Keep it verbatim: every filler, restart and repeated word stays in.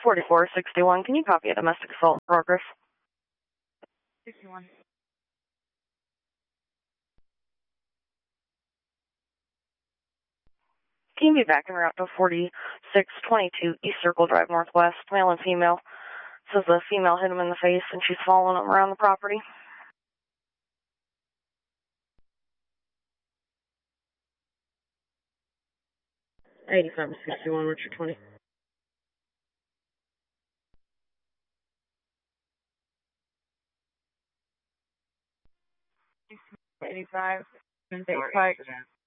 forty-four sixty-one, can you copy a domestic assault in progress? sixty-one. Can you be back en route to forty-six twenty-two East Circle Drive Northwest, male and female? Says the female hit him in the face and she's following him around the property. eighty-five sixty-one, Richard twenty. eighty-five, State Pike.